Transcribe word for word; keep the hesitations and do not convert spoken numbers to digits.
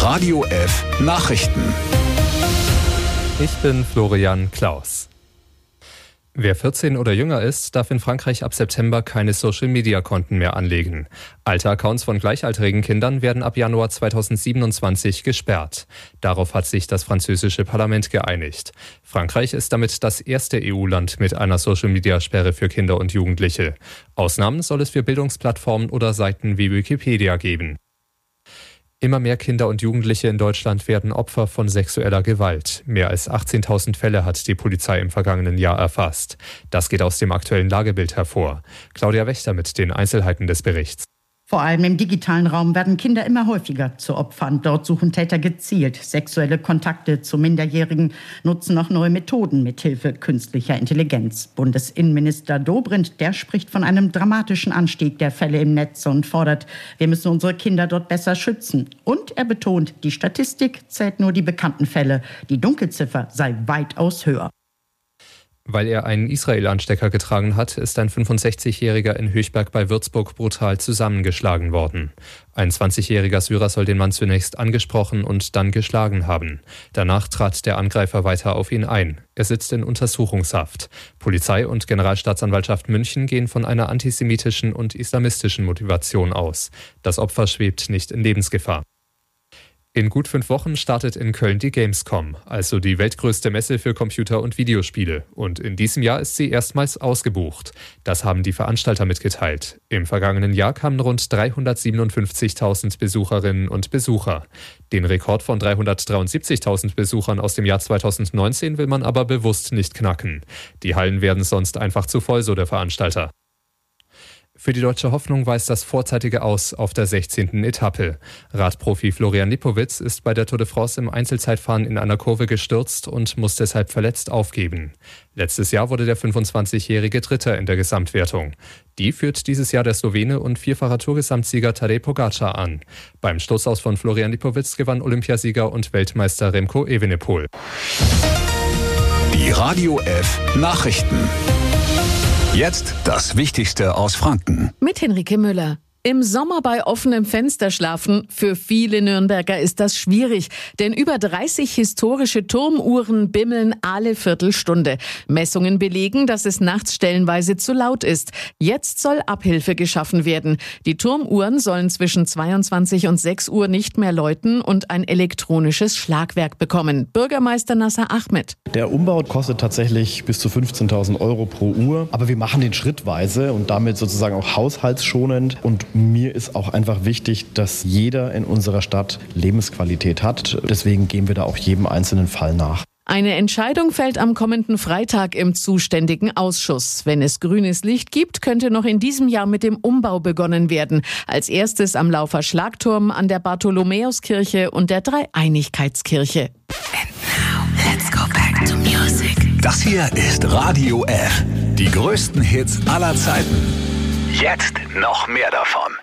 Radio F Nachrichten. Ich bin Florian Klaus. Wer vierzehn oder jünger ist, darf in Frankreich ab September keine Social-Media-Konten mehr anlegen. Alte Accounts von gleichaltrigen Kindern werden ab Januar zweitausendsiebenundzwanzig gesperrt. Darauf hat sich das französische Parlament geeinigt. Frankreich ist damit das erste E U-Land mit einer Social-Media-Sperre für Kinder und Jugendliche. Ausnahmen soll es für Bildungsplattformen oder Seiten wie Wikipedia geben. Immer mehr Kinder und Jugendliche in Deutschland werden Opfer von sexueller Gewalt. Mehr als achtzehntausend Fälle hat die Polizei im vergangenen Jahr erfasst. Das geht aus dem aktuellen Lagebild hervor. Claudia Wächter mit den Einzelheiten des Berichts. Vor allem im digitalen Raum werden Kinder immer häufiger zu Opfern. Dort suchen Täter gezielt sexuelle Kontakte zu Minderjährigen, nutzen auch neue Methoden mithilfe künstlicher Intelligenz. Bundesinnenminister Dobrindt, der spricht von einem dramatischen Anstieg der Fälle im Netz und fordert, wir müssen unsere Kinder dort besser schützen. Und er betont, die Statistik zählt nur die bekannten Fälle. Die Dunkelziffer sei weitaus höher. Weil er einen Israel-Anstecker getragen hat, ist ein fünfundsechzigjähriger in Höchberg bei Würzburg brutal zusammengeschlagen worden. Ein zwanzigjähriger Syrer soll den Mann zunächst angesprochen und dann geschlagen haben. Danach trat der Angreifer weiter auf ihn ein. Er sitzt in Untersuchungshaft. Polizei und Generalstaatsanwaltschaft München gehen von einer antisemitischen und islamistischen Motivation aus. Das Opfer schwebt nicht in Lebensgefahr. In gut fünf Wochen startet in Köln die Gamescom, also die weltgrößte Messe für Computer- und Videospiele. Und in diesem Jahr ist sie erstmals ausgebucht. Das haben die Veranstalter mitgeteilt. Im vergangenen Jahr kamen rund dreihundertsiebenundfünfzigtausend Besucherinnen und Besucher. Den Rekord von dreihundertdreiundsiebzigtausend Besuchern aus dem Jahr zweitausendneunzehn will man aber bewusst nicht knacken. Die Hallen werden sonst einfach zu voll, so der Veranstalter. Für die Deutsche Hoffnung weist das vorzeitige Aus auf der sechzehnten Etappe. Radprofi Florian Lipowitz ist bei der Tour de France im Einzelzeitfahren in einer Kurve gestürzt und muss deshalb verletzt aufgeben. Letztes Jahr wurde der fünfundzwanzigjährige Dritter in der Gesamtwertung. Die führt dieses Jahr der Slowene und vierfacher Tourgesamtsieger Tadej Pogačar an. Beim Stürzaus von Florian Lipowitz gewann Olympiasieger und Weltmeister Remco Evenepoel. Die Radio F Nachrichten. Jetzt das Wichtigste aus Franken. Mit Henrike Müller. Im Sommer bei offenem Fenster schlafen, für viele Nürnberger ist das schwierig, denn über dreißig historische Turmuhren bimmeln alle Viertelstunde. Messungen belegen, dass es nachts stellenweise zu laut ist. Jetzt soll Abhilfe geschaffen werden. Die Turmuhren sollen zwischen zweiundzwanzig und sechs Uhr nicht mehr läuten und ein elektronisches Schlagwerk bekommen. Bürgermeister Nasser Ahmed. Der Umbau kostet tatsächlich bis zu fünfzehntausend Euro pro Uhr, aber wir machen den schrittweise und damit sozusagen auch haushaltsschonend. Und mir ist auch einfach wichtig, dass jeder in unserer Stadt Lebensqualität hat. Deswegen gehen wir da auch jedem einzelnen Fall nach. Eine Entscheidung fällt am kommenden Freitag im zuständigen Ausschuss. Wenn es grünes Licht gibt, könnte noch in diesem Jahr mit dem Umbau begonnen werden. Als erstes am Laufer Schlagturm, an der Bartholomäuskirche und der Dreieinigkeitskirche. And now, let's go back to music. Das hier ist Radio F. Die größten Hits aller Zeiten. Jetzt noch mehr davon.